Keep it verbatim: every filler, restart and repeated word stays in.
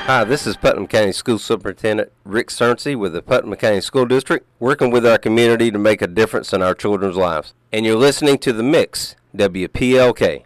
Hi, this is Putnam County School Superintendent Rick Cernsey with the Putnam County School District, working with our community to make a difference in our children's lives. And you're listening to The Mix, W P L K.